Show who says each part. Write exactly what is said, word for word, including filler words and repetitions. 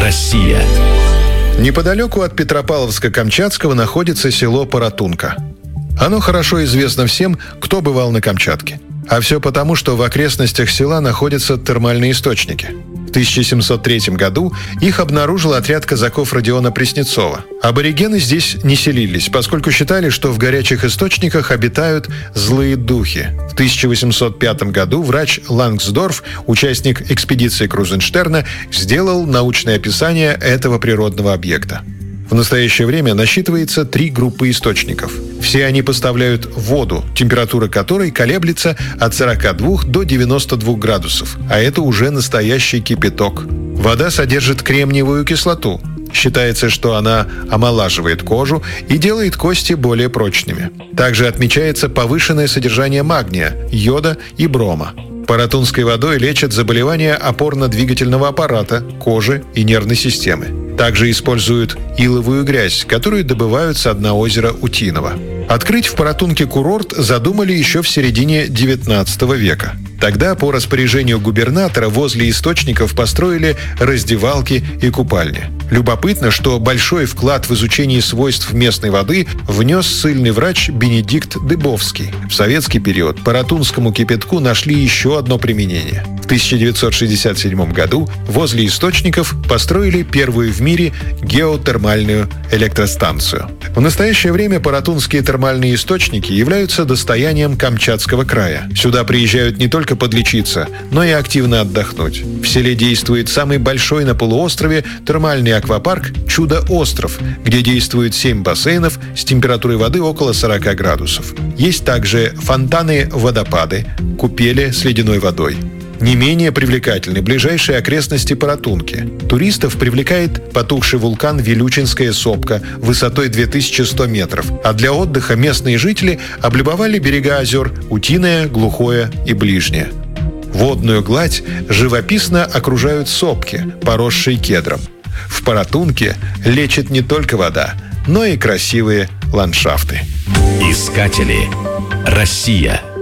Speaker 1: Россия.
Speaker 2: Неподалеку от Петропавловска-Камчатского находится село Паратунка. Оно хорошо известно всем, кто бывал на Камчатке. А все потому, что в окрестностях села находятся термальные источники. В тысяча семьсот третьем году их обнаружил отряд казаков Родиона Преснецова. Аборигены здесь не селились, поскольку считали, что в горячих источниках обитают злые духи. В тысяча восемьсот пятом году врач Лангсдорф, участник экспедиции Крузенштерна, сделал научное описание этого природного объекта. В настоящее время насчитывается три группы источников. Все они поставляют воду, температура которой колеблется от сорока двух до девяноста двух градусов, а это уже настоящий кипяток. Вода содержит кремниевую кислоту. Считается, что она омолаживает кожу и делает кости более прочными. Также отмечается повышенное содержание магния, йода и брома. Паратунской водой лечат заболевания опорно-двигательного аппарата, кожи и нервной системы. Также используют иловую грязь, которую добывают с дна озера Утиного. Открыть в Паратунке курорт задумали еще в середине девятнадцатого века. Тогда по распоряжению губернатора возле источников построили раздевалки и купальни. Любопытно, что большой вклад в изучение свойств местной воды внес ссыльный врач Бенедикт Дыбовский. В советский период паратунскому кипятку нашли еще одно применение. В тысяча девятьсот шестьдесят седьмом году возле источников построили первую в мире геотермальную электростанцию. В настоящее время паратунские термальные источники являются достоянием Камчатского края. Сюда приезжают не только подлечиться, но и активно отдохнуть. В селе действует самый большой на полуострове термальный аквапарк «Чудо-остров», где действует семь бассейнов с температурой воды около сорока градусов. Есть также фонтаны-водопады, купели с ледяной водой. Не менее привлекательны ближайшие окрестности Паратунки. Туристов привлекает потухший вулкан Вилючинская сопка высотой две тысячи сто метров, а для отдыха местные жители облюбовали берега озер Утиное, Глухое и Ближнее. Водную гладь живописно окружают сопки, поросшие кедром. В Паратунке лечит не только вода, но и красивые ландшафты.
Speaker 1: Искатели. Россия.